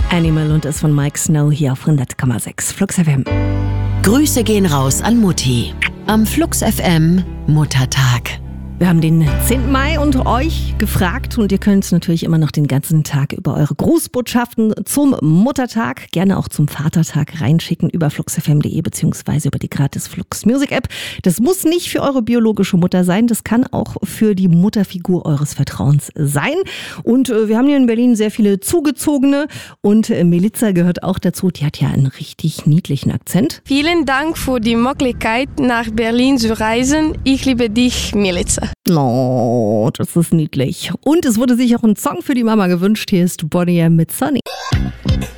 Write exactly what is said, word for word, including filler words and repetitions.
Animal und ist von Mike Snow hier auf hundert Komma sechs Flux F M. Grüße gehen raus an Mutti. Am Flux F M Muttertag. Wir haben den zehnten Mai und euch gefragt und ihr könnt natürlich immer noch den ganzen Tag über eure Grußbotschaften zum Muttertag, gerne auch zum Vatertag reinschicken über fluxfm punkt de beziehungsweise über die gratis Flux Music App. Das muss nicht für eure biologische Mutter sein, das kann auch für die Mutterfigur eures Vertrauens sein. Und äh, wir haben hier in Berlin sehr viele Zugezogene und äh, Melissa gehört auch dazu, die hat ja einen richtig niedlichen Akzent. Vielen Dank für die Möglichkeit, nach Berlin zu reisen. Ich liebe dich, Melissa. Oh, das ist niedlich. Und es wurde sich auch ein Song für die Mama gewünscht. Hier ist Bonnie M mit Sunny.